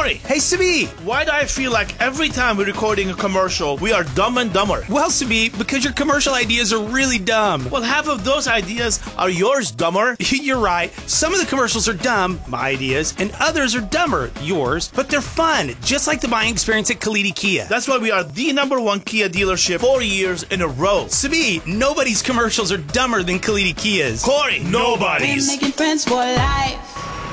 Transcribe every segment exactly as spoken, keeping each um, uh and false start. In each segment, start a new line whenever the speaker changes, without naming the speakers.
Corey.
Hey, Sabi.
Why do I feel like every time we're recording a commercial, we are dumb and dumber?
Well, Sabi, because your commercial ideas are really dumb.
Well, half of those ideas are yours, dumber.
You're right. Some of the commercials are dumb, my ideas, and others are dumber, yours, but they're fun, just like the buying experience at Kalidi Kia.
That's why we are the number one Kia dealership four years in a row.
Sabi, nobody's commercials are dumber than Kalidi Kia's.
Corey, nobody's.
We're making friends for life.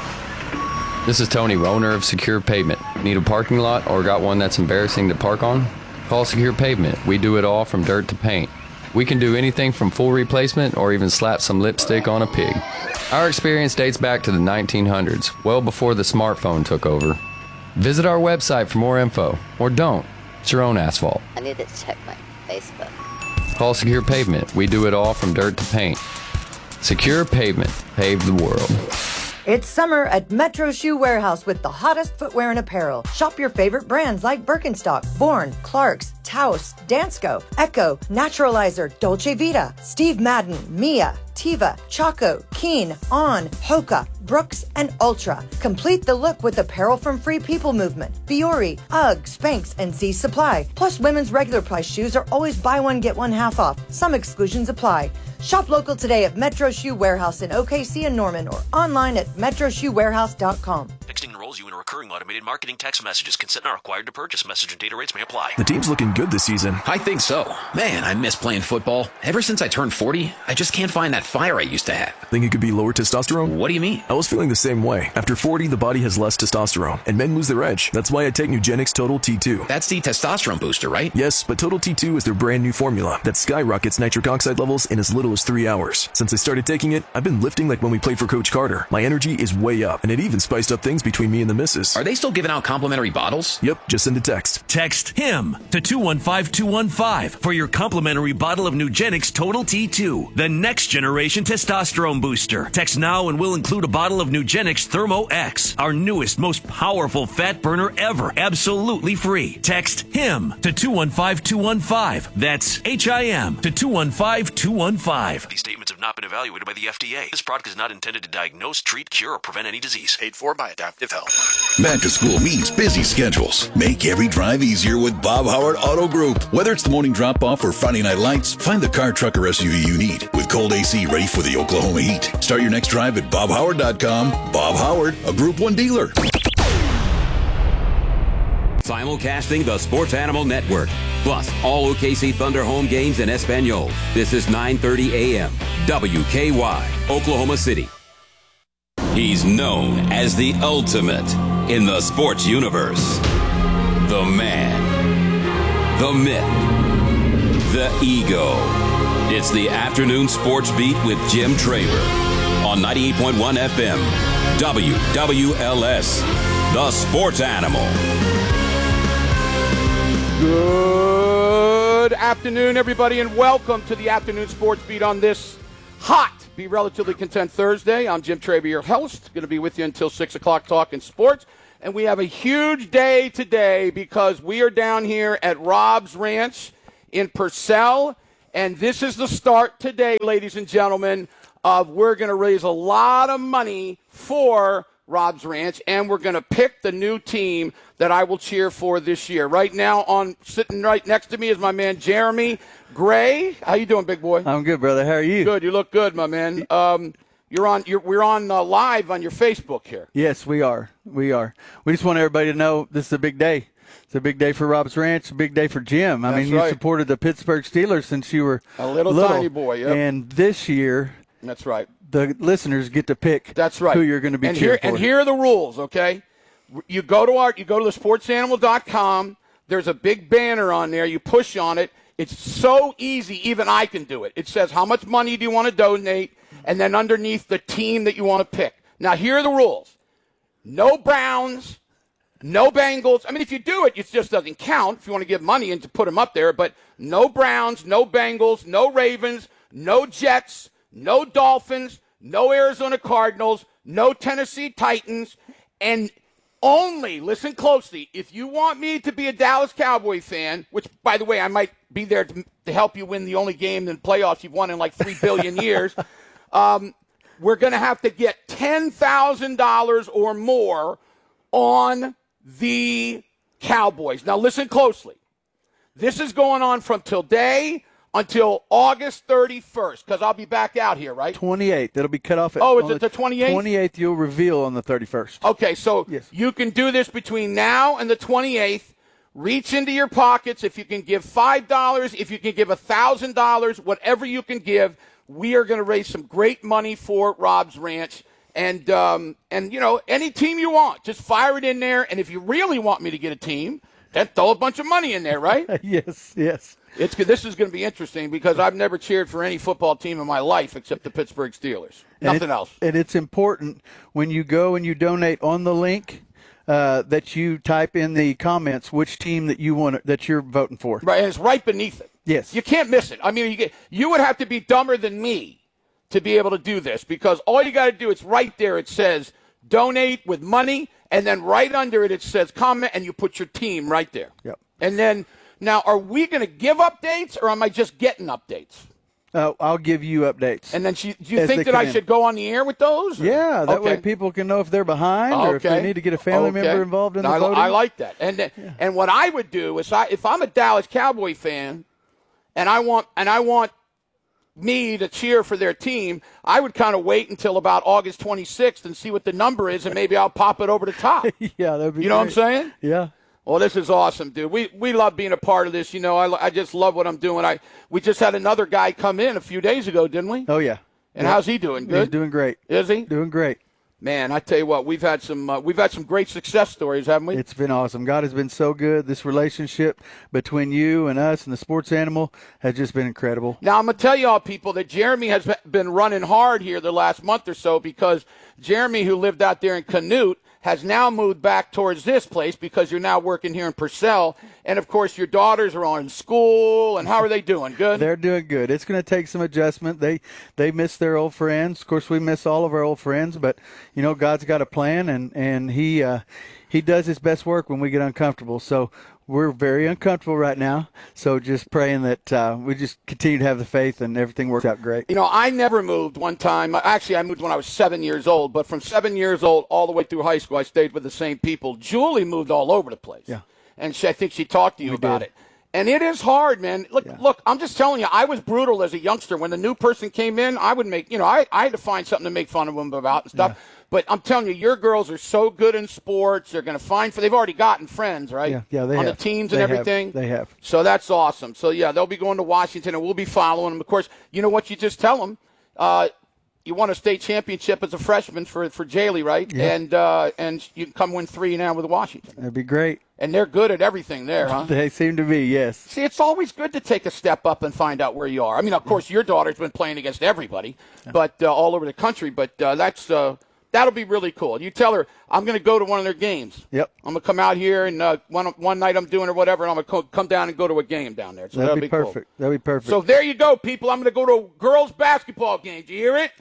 This is Tony, owner of Secure Pavement. Need a parking lot or got one that's embarrassing to park on? Call Secure Pavement. We do it all from dirt to paint. We can do anything from full replacement or even slap some lipstick on a pig. Our experience dates back to the nineteen hundreds, well before the smartphone took over. Visit our website for more info, or don't. It's your own asphalt.
I need to check my Facebook.
Call Secure Pavement. We do it all from dirt to paint. Secure Pavement. Pave the world.
It's summer at Metro Shoe Warehouse with the hottest footwear and apparel. Shop your favorite brands like Birkenstock, Bourne, Clarks, Taos, Dansko, Echo, Naturalizer, Dolce Vita, Steve Madden, Mia, Tiva, Chaco, Keen, On, Hoka, Brooks, and Ultra. Complete the look with apparel from Free People Movement, Fiore, UGG, Spanx, and Z Supply. Plus, women's regular price shoes are always buy one, get one half off. Some exclusions apply. Shop local today at Metro Shoe Warehouse in O K C and Norman or online at metro shoe warehouse dot com.
Texting enrolls you in a recurring automated marketing text messages. Consent not required to purchase. Message and data rates may apply.
The team's looking good this season.
I think so. Man, I miss playing football. Ever since I turned forty, I just can't find that fire I used to have.
Think it could be lower testosterone?
What do you mean?
I was feeling the same way. After forty, the body has less testosterone, and men lose their edge. That's why I take Nugenix Total T two.
That's the testosterone booster, right?
Yes, but Total T two is their brand new formula that skyrockets nitric oxide levels in as little as three hours. Since I started taking it, I've been lifting like when we played for Coach Carter. My energy is way up, and it even spiced up things between me and the missus.
Are they still giving out complimentary bottles?
Yep, just send a text.
Text HIM to two one five two one five for your complimentary bottle of Nugenix Total T two, the next generation testosterone booster. Text now and we'll include a bottle of Nugenix Thermo X, our newest, most powerful fat burner ever, absolutely free. Text HIM to two one five two one five. That's H I M to two one five two one five.
These statements have not been evaluated by the F D A. This product is not intended to diagnose, treat, cure, or prevent any disease.
Paid for by Adaptive Health.
Back to school means busy schedules. Make every drive easier with Bob Howard Auto Group. Whether it's the morning drop-off or Friday night lights, find the car, truck, or S U V you need with cold A C ready for the Oklahoma heat. Start your next drive at bob howard dot com. Bob Howard, a Group one dealer.
Simulcasting the Sports Animal Network, plus all O K C Thunder home games in Espanol. This is nine thirty a.m. W K Y, Oklahoma City. He's known as the ultimate in the sports universe. The man, the myth, the ego. It's the Afternoon Sports Beat with Jim Traber on ninety-eight point one F M, W W L S, the Sports Animal.
Good afternoon, everybody, and welcome to the Afternoon Sports Beat on this hot, be relatively content Thursday. I'm Jim Traber, your host. Going to be with you until six o'clock talking sports. And we have a huge day today because we are down here at Rob's Ranch in Purcell. And this is the start today, ladies and gentlemen, of we're going to raise a lot of money for Rob's Ranch, and we're going to pick the new team that I will cheer for this year. Right now, on sitting right next to me is my man Jeremy Gray. How you doing, big boy?
I'm good, brother. How are you?
Good. You look good, my man. Um, you're on. You're, we're on uh, live on your Facebook here.
Yes, we are. We are. We just want everybody to know this is a big day. It's a big day for Rob's Ranch, a big day for Jim. I
That's
mean, you
right.
supported the Pittsburgh Steelers since you were
a little,
little.
tiny boy. Yep.
And this year,
that's right.
The listeners get to pick.
That's right.
Who you're going to be
and
cheering
here,
for.
And here are the rules. Okay, you go to our, you go to the sports animal dot com. There's a big banner on there. You push on it. It's so easy. Even I can do it. It says how much money do you want to donate, and then underneath the team that you want to pick. Now here are the rules. No Browns. No Bengals. I mean, if you do it, it just doesn't count if you want to give money and to put them up there. But no Browns, no Bengals, no Ravens, no Jets, no Dolphins, no Arizona Cardinals, no Tennessee Titans, and only, listen closely, if you want me to be a Dallas Cowboy fan, which, by the way, I might be there to, to help you win the only game in playoffs you've won in like three billion years, um, we're going to have to get ten thousand dollars or more on the Cowboys. Now, listen closely. This is going on from today until August thirty-first, because I'll be back out here, right?
twenty-eighth. It'll be cut off at
Oh, is it the twenty-eighth?
twenty-eighth you'll reveal on the thirty-first.
Okay, so
yes.
You can do this between now and the twenty-eighth. Reach into your pockets. If you can give five dollars, if you can give one thousand dollars, whatever you can give, we are going to raise some great money for Rob's Ranch. And, um, and you know, any team you want, just fire it in there. And if you really want me to get a team, then throw a bunch of money in there, right?
yes, yes.
It's This is going to be interesting because I've never cheered for any football team in my life except the Pittsburgh Steelers.
And
Nothing
it,
else.
And it's important when you go and you donate on the link uh, that you type in the comments which team that you want that you're voting for.
Right, and it's right beneath it.
Yes.
You can't miss it. I mean, you, get, you would have to be dumber than me to be able to do this because all you got to do, it's right there. It says donate with money, and then right under it, it says comment, and you put your team right there.
Yep.
And then, now, are we going to give updates, or am I just getting updates?
Uh, I'll give you updates.
And then she, do you think that I in. should go on the air with those? Or?
Yeah, that
okay.
way people can know if they're behind
okay.
or if they need to get a family
okay.
member involved in the
I,
voting.
I like that. And yeah. and what I would do is, I, if I'm a Dallas Cowboy fan, and I want and I want me to cheer for their team, I would kind of wait until about August twenty-sixth and see what the number is, and maybe I'll pop it over the top.
yeah, that'd be
You know
great.
what I'm saying?
Yeah.
Well, this is awesome, dude. We we love being a part of this. You know, I, I just love what I'm doing. I we just had another guy come in a few days ago, didn't we?
Oh yeah.
And
yeah.
how's he doing? Good.
He's doing great.
Is he?
Doing great.
Man, I tell you what, we've had some uh, we've had some great success stories, haven't we?
It's been awesome. God has been so good. This relationship between you and us and the sports animal has just been incredible.
Now, I'm going to tell you all, people, that Jeremy has been running hard here the last month or so because Jeremy, who lived out there in Canute, has now moved back towards this place because you're now working here in Purcell. And, of course, your daughters are on school. And how are they doing? Good?
They're doing good. It's going to take some adjustment. They they miss their old friends. Of course, we miss all of our old friends. But, you know, God's got a plan, and, and he uh, he does his best work when we get uncomfortable. So we're very uncomfortable right now. So just praying that uh, we just continue to have the faith and everything works out great.
You know, I never moved one time. Actually, I moved when I was seven years old. But from seven years old all the way through high school, I stayed with the same people. Julie moved all over the place.
Yeah.
And she, I think she talked to you
we
about
did.
it. And it is hard, man. Look,
Yeah.
look. I'm just telling you, I was brutal as a youngster. When the new person came in, I would make, you know, I, I had to find something to make fun of them about and stuff.
Yeah.
But I'm telling you, your girls are so good in sports. They're going to find for. They've already gotten friends, right?
Yeah, yeah, they
on
have.
the teams
They
and
have.
everything.
They have.
So that's awesome. So yeah, they'll be going to Washington, and we'll be following them. Of course, you know what? You just tell them. Uh, You won a state championship as a freshman for for Jaley, right?
Yeah.
And uh, and you can come win three now with Washington.
That'd be great.
And they're good at everything there, huh?
They seem to be, yes.
See, it's always good to take a step up and find out where you are. I mean, of course, your daughter's been playing against everybody, but uh, all over the country. But uh, that's uh, that'll be really cool. You tell her I'm going to go to one of their games.
Yep.
I'm going to come out here and uh, one one night I'm doing or whatever, and I'm going to come down and go to a game down there. So
That'd
that'll
be,
be cool.
perfect. That'd be perfect.
So there you go, people. I'm going to go to a girls' basketball game. Do you hear it?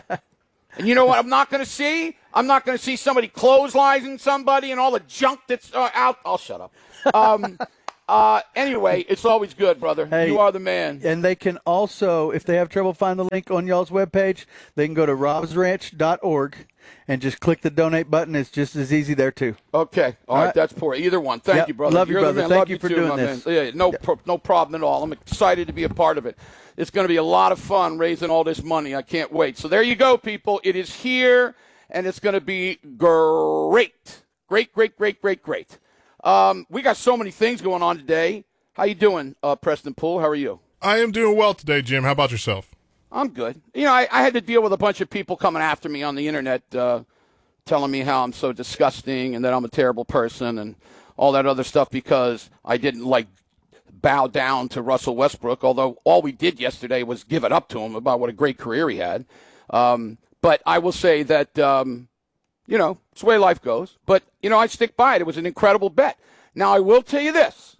And you know what I'm not going to see? I'm not going to see somebody clotheslining somebody and all the junk that's uh, out. I'll shut up. Um, uh, anyway, it's always good, brother.
Hey,
you are the man.
And they can also, if they have trouble finding the link on y'all's webpage, they can go to robs ranch dot org and just click the donate button. It's just as easy there, too.
Okay. All, all right. right. That's poor. Either one. Thank
yep.
you, brother.
Love you,
You're
brother.
The man.
Thank
Love
you for
too,
doing
my
this.
Man. Yeah, no,
yep.
pro- no problem at all. I'm excited to be a part of it. It's going to be a lot of fun raising all this money. I can't wait. So there you go, people. It is here, and it's going to be great. Great, great, great, great, great. Um, we got so many things going on today. How you doing, uh, Preston Poole? How are you?
I am doing well today, Jim. How about yourself?
I'm good. You know, I, I had to deal with a bunch of people coming after me on the internet, uh, telling me how I'm so disgusting and that I'm a terrible person and all that other stuff because I didn't, like, bow down to Russell Westbrook, although all we did yesterday was give it up to him about what a great career he had. Um, but I will say that, um, you know, it's the way life goes. But, you know, I stick by it. It was an incredible bet. Now, I will tell you this.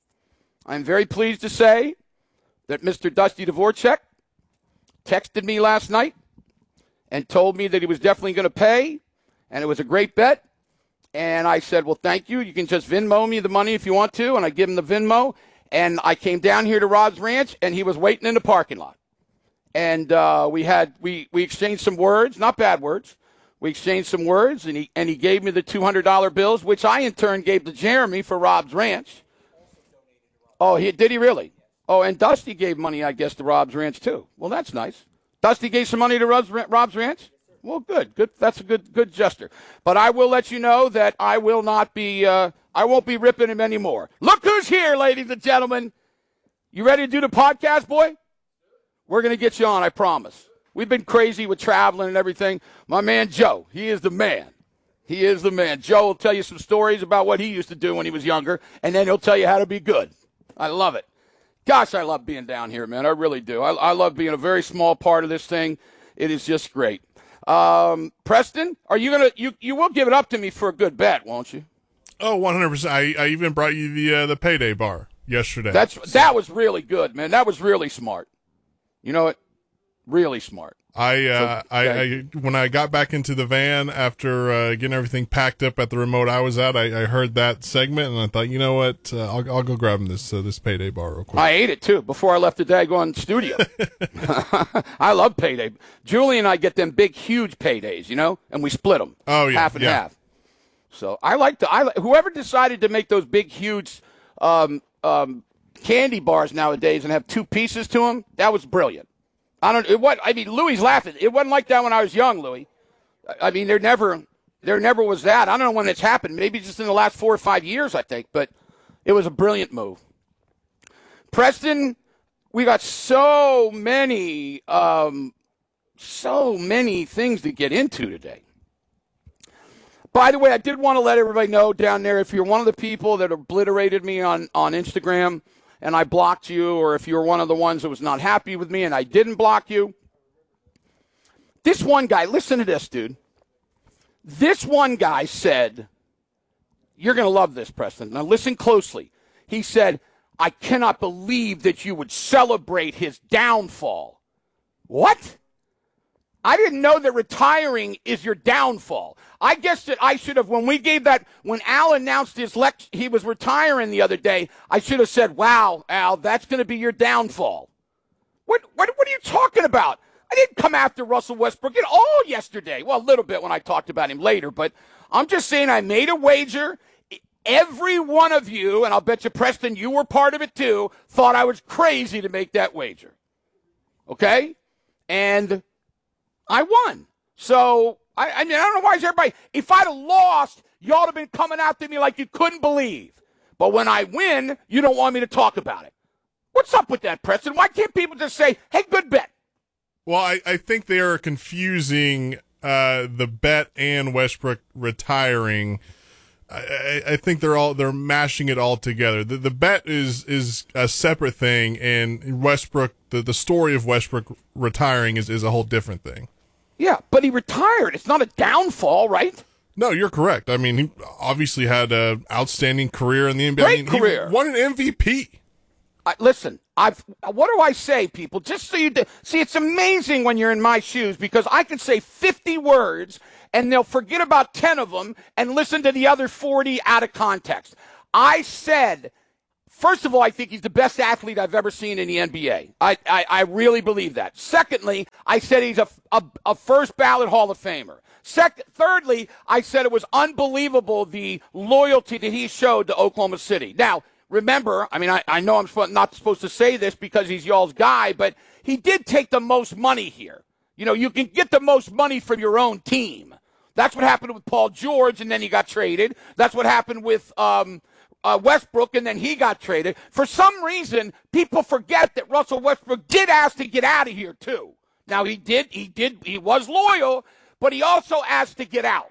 I'm very pleased to say that Mister Dusty Dvorak texted me last night and told me that he was definitely going to pay, and it was a great bet. And I said, well, thank you. You can just Venmo me the money if you want to, and I give him the Venmo. And I came down here to Rob's Ranch, and he was waiting in the parking lot. And uh, we had we, we exchanged some words, not bad words, We exchanged some words, and he and he gave me the two hundred dollar bills, which I in turn gave to Jeremy for Rob's Ranch. Oh, he did he really? Oh, and Dusty gave money, I guess, to Rob's Ranch too. Well, that's nice. Dusty gave some money to Rob's, Rob's Ranch. Well, good, good. That's a good, good gesture. But I will let you know that I will not be. Uh, I won't be ripping him anymore. Look who's here, ladies and gentlemen. You ready to do the podcast, boy? We're gonna get you on, I promise. We've been crazy with traveling and everything. My man Joe, he is the man. He is the man. Joe will tell you some stories about what he used to do when he was younger, and then he'll tell you how to be good. I love it. Gosh, I love being down here, man. I really do. I, I love being a very small part of this thing. It is just great. Um, Preston, are you gonna you you will give it up to me for a good bet, won't you?
Oh, one hundred percent. I I even brought you the uh, the payday bar yesterday.
That's
so.
That was really good, man. That was really smart. You know what? Really smart.
I, uh,
so,
I, I, when I got back into the van after uh, getting everything packed up at the remote I was at, I, I heard that segment and I thought, you know what, uh, I'll, I'll go grab this uh, this payday bar real quick.
I ate it too before I left the daggone studio. I love payday. Julie and I get them big, huge paydays, you know, and we split them.
Oh yeah,
half and
yeah.
half. So I like to. I whoever decided to make those big, huge um, um, candy bars nowadays and have two pieces to them, that was brilliant. I don't. It what I mean. Louie's laughing. It wasn't like that when I was young, Louie. I mean, there never, there never was that. I don't know when it's happened. Maybe just in the last four or five years, I think. But it was a brilliant move. Preston, we got so many, um, so many things to get into today. By the way, I did want to let everybody know down there, if you're one of the people that obliterated me on on Instagram, and I blocked you, or if you're one of the ones that was not happy with me and I didn't block you. This one guy, listen to this, dude. This one guy said, you're going to love this, Preston. Now listen closely. He said, I cannot believe that you would celebrate his downfall. What? I didn't know that retiring is your downfall. I guess that I should have, when we gave that, when Al announced his lect- he was retiring the other day, I should have said, wow, Al, that's going to be your downfall. What, what, what are you talking about? I didn't come after Russell Westbrook at all yesterday. Well, a little bit when I talked about him later, but I'm just saying I made a wager. Every one of you, and I'll bet you, Preston, you were part of it too, thought I was crazy to make that wager. Okay? And I won. So, I, I mean, I don't know why is everybody, if I'd have lost, y'all would have been coming after me like you couldn't believe. But when I win, you don't want me to talk about it. What's up with that, Preston? Why can't people just say, hey, good bet?
Well, I, I think they are confusing uh, the bet and Westbrook retiring. I, I think they're all they're mashing it all together. The the bet is is a separate thing, and Westbrook, the, the story of Westbrook retiring is, is a whole different thing.
Yeah, but he retired. It's not a downfall, right?
No, you're correct. I mean, he obviously had an outstanding career in the N B A.
Great
I mean,
career.
He won an M V P.
I, listen, I've. What do I say, people? Just so you do, see, it's amazing when you're in my shoes because I can say fifty words and they'll forget about ten of them and listen to the other forty out of context. I said, first of all, I think he's the best athlete I've ever seen in the N B A. I, I, I really believe that. Secondly, I said he's a, a, a first ballot Hall of Famer. Second, thirdly, I said it was unbelievable the loyalty that he showed to Oklahoma City. Now, remember, I mean, I, I know I'm not supposed to say this because he's y'all's guy, but he did take the most money here. You know, you can get the most money from your own team. That's what happened with Paul George, and then he got traded. That's what happened with um, uh, Westbrook, and then he got traded. For some reason, people forget that Russell Westbrook did ask to get out of here, too. Now, he did, he did, he was loyal, but he also asked to get out.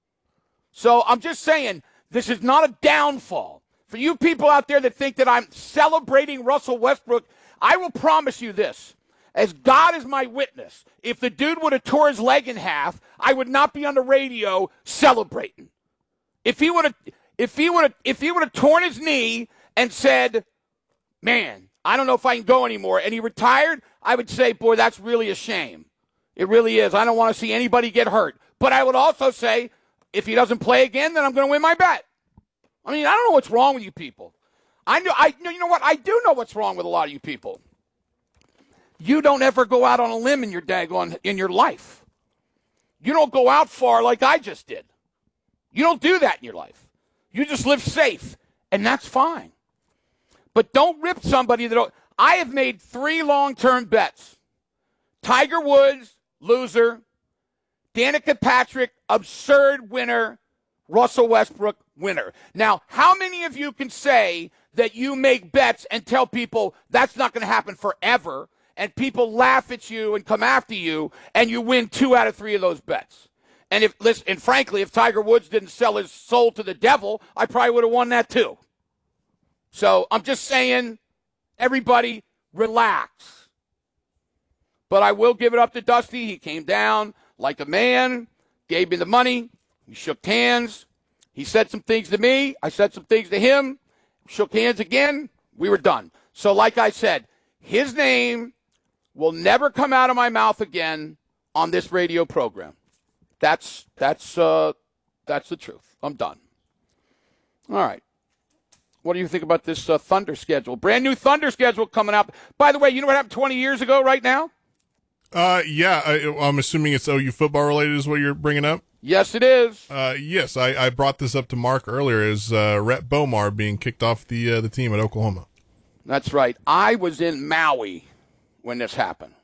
So I'm just saying, this is not a downfall. For you people out there that think that I'm celebrating Russell Westbrook, I will promise you this. As God is my witness, if the dude would have tore his leg in half, I would not be on the radio celebrating. If he would have, if he would have, if he would have torn his knee and said, "Man, I don't know if I can go anymore," and he retired, I would say, "Boy, that's really a shame. It really is. I don't want to see anybody get hurt." But I would also say, if he doesn't play again, then I'm going to win my bet. I mean, I don't know what's wrong with you people. I know, I you know what? I do know what's wrong with a lot of you people. You don't ever go out on a limb in your daggone in your life. You don't go out far like I just did. You don't do that in your life. You just live safe, and that's fine. But don't rip somebody that don't. I have made three long-term bets. Tiger Woods, loser. Danica Patrick, absurd winner. Russell Westbrook, winner. Now, how many of you can say that you make bets and tell people that's not going to happen forever, and people laugh at you and come after you, and you win two out of three of those bets? And if listen, and frankly, if Tiger Woods didn't sell his soul to the devil, I probably would have won that too. So I'm just saying, everybody relax. But I will give it up to Dusty. He came down like a man, gave me the money. We shook hands. He said some things to me. I said some things to him. Shook hands again. We were done. So like I said, his name will never come out of my mouth again on this radio program. That's that's uh, that's the truth. I'm done. All right. What do you think about this uh, Thunder schedule? Brand new Thunder schedule coming up. By the way, you know what happened twenty years ago right now?
Uh, yeah, I, I'm assuming it's O U football related is what you're bringing up?
Yes, it is.
Uh, yes, I, I brought this up to Mark earlier as uh, Rhett Bomar being kicked off the uh, the team at Oklahoma.
That's right. I was in Maui when this happened.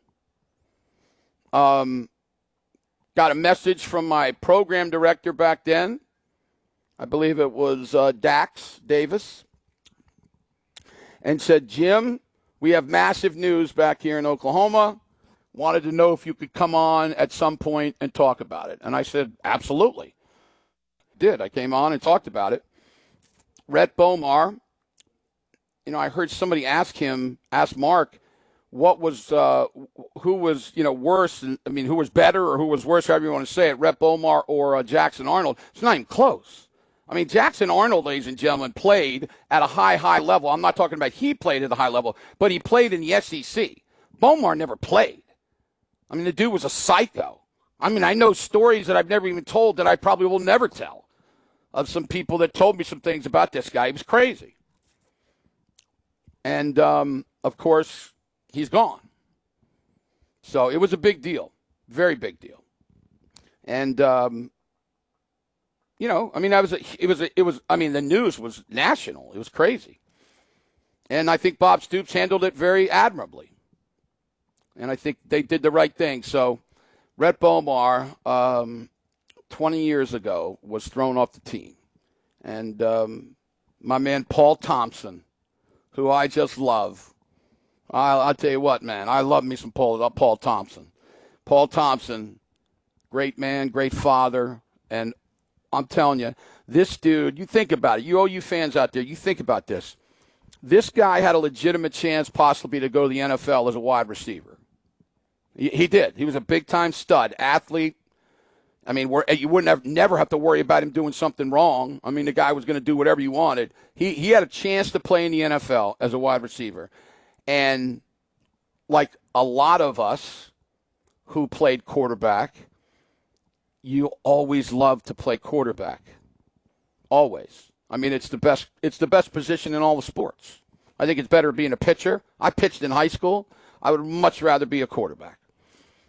Um, got a message from my program director back then. I believe it was uh, Dax Davis. And said, Jim, we have massive news back here in Oklahoma. Wanted to know if you could come on at some point and talk about it. And I said, absolutely. Did. I came on and talked about it. Rhett Bomar, you know, I heard somebody ask him, ask Mark, what was, uh, who was, you know, worse, I mean, who was better or who was worse, however you want to say it, Rhett Bomar or uh, Jackson Arnold. It's not even close. I mean, Jackson Arnold, ladies and gentlemen, played at a high, high level. I'm not talking about he played at a high level, but he played in the S E C. Bomar never played. I mean, the dude was a psycho. I mean, I know stories that I've never even told that I probably will never tell of some people that told me some things about this guy. He was crazy. And, um, of course, he's gone. So it was a big deal, very big deal. And, um, you know, I mean, I was, a, it was, a, it was, I mean, the news was national. It was crazy. And I think Bob Stoops handled it very admirably. And I think they did the right thing. So Rhett Bomar, um, twenty years ago, was thrown off the team. And um, my man Paul Thompson, who I just love. I'll, I'll tell you what, man. I love me some Paul, uh, Paul Thompson. Paul Thompson, great man, great father. And I'm telling you, this dude, you think about it. You O U fans out there, you think about this. This guy had a legitimate chance possibly to go to the N F L as a wide receiver. He did. He was a big-time stud, athlete. I mean, we're, you wouldn't have never have to worry about him doing something wrong. I mean, the guy was going to do whatever you wanted. He he had a chance to play in the N F L as a wide receiver. And like a lot of us who played quarterback, you always love to play quarterback. Always. I mean, it's the best it's the best position in all the sports. I think it's better being a pitcher. I pitched in high school. I would much rather be a quarterback.